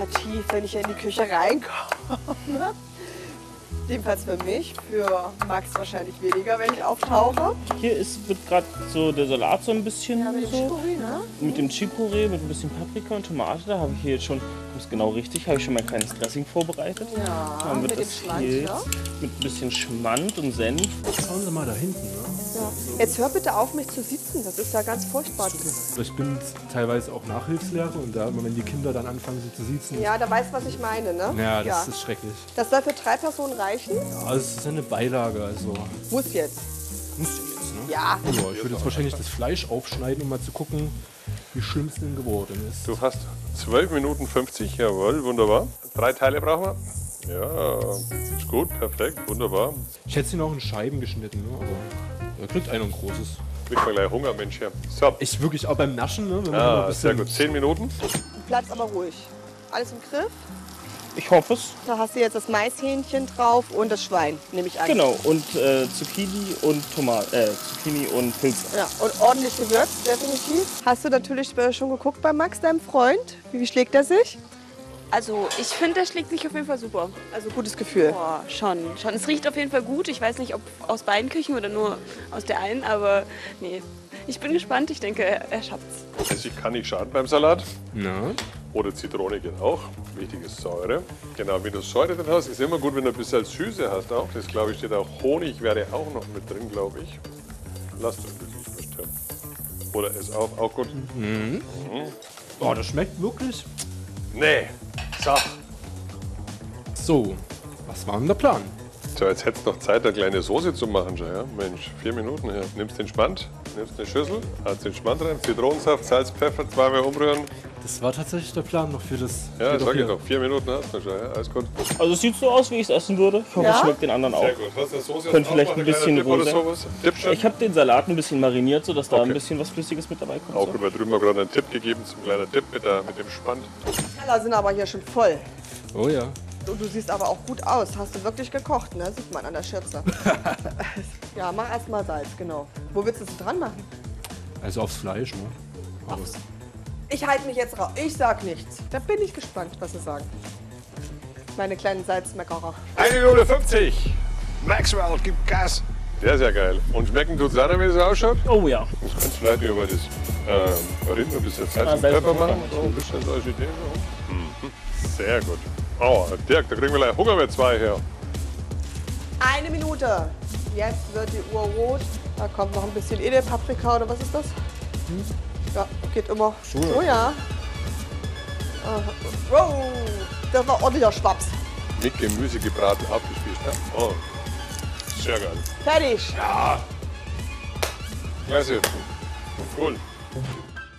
Tief, wenn ich in die Küche reinkomme. Jedenfalls für mich, für Max wahrscheinlich weniger, wenn ich auftauche. Hier wird gerade so der Salat so ein bisschen Ja, mit dem so. Chicorée, ne? Mit dem Chicorée, mit ein bisschen Paprika und Tomate. Da habe ich hier jetzt schon, das ist genau richtig, habe ich schon mein kleines Dressing vorbereitet. Ja, Dann wird mit dem das Schmand, hier ja. mit ein bisschen Schmand und Senf. Schauen Sie mal da hinten. Ne? Ja. Jetzt hör bitte auf, mich zu sitzen. Das ist ja ganz furchtbar. Ich bin teilweise auch Nachhilfslehrer und da, wenn die Kinder dann anfangen, sie zu siezen. Ja, da weißt du, was ich meine, ne? Ja, das ist schrecklich. Das soll für 3 Personen reichen? Ja, es ist eine Beilage, also Muss jetzt. muss jetzt, ne? Ja. Ja, ich würde jetzt wahrscheinlich das Fleisch aufschneiden, um mal zu gucken, wie schlimm es denn geworden ist. Du hast 12 Minuten 50, jawohl, wunderbar. 3 Teile brauchen wir. Ja, ist gut, perfekt, wunderbar. Ich hätte sie noch in Scheiben geschnitten, ne? Aber da kriegt einer ein großes. Kriegt man gleich Hunger, Mensch. Ja. So, Ich wirklich auch beim Naschen, ne? Wenn man noch ein bisschen sehr gut. 10 Minuten. Bleibst aber ruhig. Alles im Griff? Ich hoffe es. Da hast du jetzt das Maishähnchen drauf und das Schwein, nehme ich an. Genau, und Zucchini und Zucchini und Pilze. Ja, und ordentlich gewürzt, definitiv. Hast du natürlich schon geguckt bei Max, deinem Freund? Wie schlägt er sich? Also ich finde, der schlägt sich auf jeden Fall super. Also gutes Gefühl. Boah, schon. Es riecht auf jeden Fall gut. Ich weiß nicht, ob aus beiden Küchen oder nur aus der einen, aber nee. Ich bin gespannt. Ich denke, er schafft's. Essig kann nicht schaden beim Salat. Na? Oder Zitrone geht auch. Wichtig ist Säure. Genau, wenn du Säure drin hast, ist immer gut, wenn du ein bisschen Süße hast auch. Das glaube ich steht auch. Honig wäre auch noch mit drin, glaube ich. Lass das wirklich bestimmt. Oder ist auch gut. Oh, das schmeckt wirklich. Nee, sag. So, was war denn der Plan? So, jetzt hättest du noch Zeit, eine kleine Soße zu machen schon, ja? Mensch, 4 Minuten her. Nimmst den Spand, nimmst eine Schüssel, hast den Spand rein, Zitronensaft, Salz, Pfeffer, zweimal umrühren. Das war tatsächlich der Plan noch für das. Ja, steht sag hier. ich doch, 4 Minuten hast du schon, ja? Alles gut. Also es sieht so aus, wie ich es essen würde. Ich hoffe, Ja? es schmeckt den anderen auch. Sehr gut. Hast du eine Soße? Könnte vielleicht ein bisschen Dip oder rosa. sowas? Dip schon? Ich habe den Salat ein bisschen mariniert, sodass da Okay. ein bisschen was Flüssiges mit dabei kommt. Auch So. über drüben mal gerade einen Tipp gegeben, zum kleinen Tipp mit dem Spand. Die Teller sind aber hier schon voll. Oh ja. Und du siehst aber auch gut aus. Hast du wirklich gekocht, ne? Sieht man an der Schürze. Ja, mach erst mal Salz, genau. Wo willst du es dran machen? Also aufs Fleisch, ne? Aber Ich halte mich jetzt raus. Ich sag nichts. Da bin ich gespannt, was sie sagen. Meine kleinen Salzmeckerer. 1 Minute 50. Maxwell, gib Gas. Sehr, sehr geil. Und schmecken tut's auch, wie es ausschaut? Oh ja. Das kannst du vielleicht über das Rind ein bisschen Salz und Salz und Pfeffer machen. Pfeffer. So ein bisschen so als Idee. So. Mhm. Sehr gut. Oh, Dirk, da kriegen wir gleich Hunger mit 2 her. 1 Minute. Jetzt wird die Uhr rot. Da kommt noch ein bisschen Edelpaprika oder was ist das? Ja, geht immer. Oh ja. Wow, das war ordentlicher Schwaps. Mit Gemüse gebraten, abgespießt. Ja. Oh, sehr geil. Fertig. Klasse. Cool.